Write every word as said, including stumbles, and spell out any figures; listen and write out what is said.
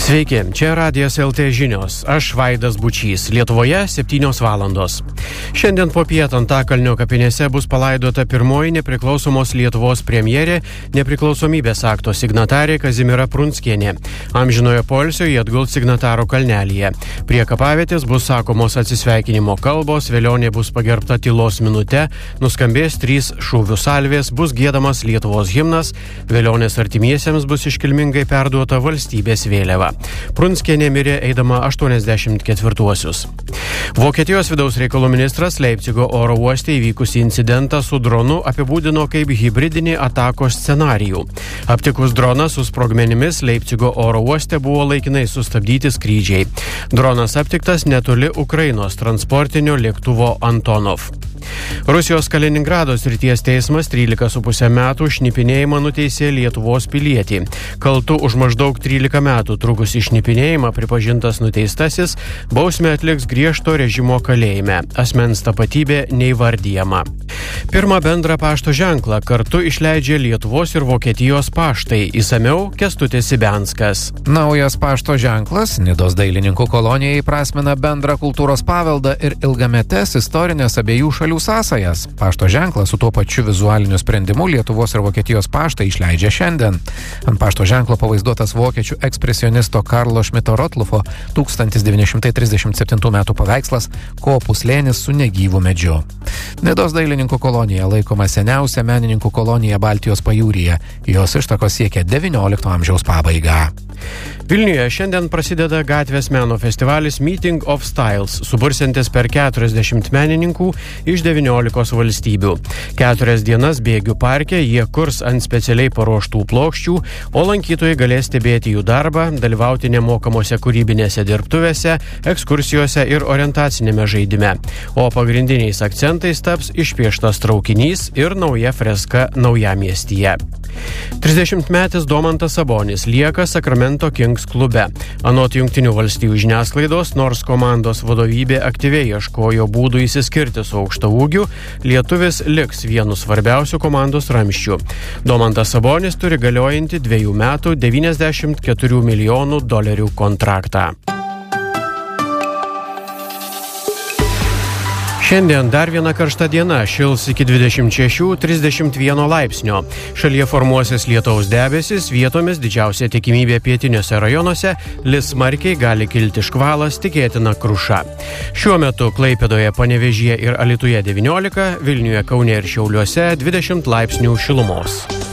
Sveiki, čia Radijas L T žinios. Aš Vaidas Bučys. Lietuvoje septynios valandos. Šiandien popiet Antakalnio kapinėse bus palaidota pirmoji nepriklausomos Lietuvos premjerė, nepriklausomybės akto signatarė Kazimiera Prunckienė. Amžinojo poilsio jie atguls signataro kalnelyje. Prie kapavietės bus sakomos atsisveikinimo kalbos, vėlionė bus pagerbta tylos minute, nuskambės trys šūvių salvės, bus giedamas Lietuvos himnas, vėlionės artimiesiems bus iškilmingai perduota valstybės vėliava. Prunckienė mirė eidama aštuoniasdešimt ketvirtuosius. Vokietijos vidaus reikalų ministras Leipcigo oro uoste įvykusį incidentą su dronu apibūdino kaip hibridinį atakos scenarijų. Aptikus droną su sprogmenimis Leipcigo oro uoste buvo laikinai sustabdyti skrydžiai. Dronas aptiktas netoli Ukrainos transportinio lėktuvo Antonov. Rusijos Kaliningrado srities teismas trylika su puse metų šnipinėjimą nuteisė Lietuvos pilietį. Kaltu už maždaug trylika metų trukusį šnipinėjimą pripažintas nuteistasis bausmę atliks griežto režimo kalėjime. Asmens tapatybė neįvardyjama. Pirmą bendrą pašto ženklą kartu išleidžia Lietuvos ir Vokietijos paštai. Įsamiau Kęstutis Ibenskas. Naujas pašto ženklas Nidos dailininkų kolonija įprasmina bendrą kultūros paveldą ir ilgametes istorinės abiejų šalių sąsajas. Pašto ženklas su tuo pačiu vizualiniu sprendimu Lietuvos ir Vokietijos paštai išleidžia šiandien. Ant pašto ženklo pavaizduotas vokiečių ekspresionisto Karlo Šmito Rotlufo tūkstantis devyni šimtai trisdešimt septintų metų paveikslas Kopų slėnis su negyvu medžiu. Nidos dailininkų kolonija laikoma seniausia menininkų kolonija Baltijos pajūryje. Jos ištakos siekia devyniolikto amžiaus pabaigą. Vilniuje šiandien prasideda gatvės meno festivalis Meeting of Styles, subursiantis per keturiasdešimt menininkų iš devyniolikos valstybių. Keturias dienas bėgių parke jie kurs ant specialiai paruoštų plokščių, o lankytojai galės stebėti jų darbą, dalyvauti nemokamose kūrybinėse dirbtuvėse, ekskursijose ir orientacinėme žaidime. O pagrindiniais akcentais taps išpieštas traukinys ir nauja freska Naujamiestyje. trisdešimtmetis Domantas Sabonis lieka Sacramento Kings klube. Anot Jungtinių valstijų žiniasklaidos, nors komandos vadovybė aktyviai ieškojo būdų įsiskirti su aukštaūgiu, lietuvis liks vienu svarbiausių komandos ramsčių. Domantas Sabonis turi galiojantį dviejų metų devyniasdešimt keturių milijonų dolerių kontraktą. Šiandien dar viena karšta diena, šils iki dvidešimt šešių trisdešimt vieno laipsnio. Šalyje formuosis lietaus debesis, vietomis didžiausia tikimybė pietiniuose rajonuose, lis smarkiai gali kilti škvalas, tikėtina kruša. Šiuo metu Klaipėdoje, Panevėžyje ir Alytuje devyniolika, Vilniuje, Kaune ir Šiauliuose dvidešimt laipsnių šilumos.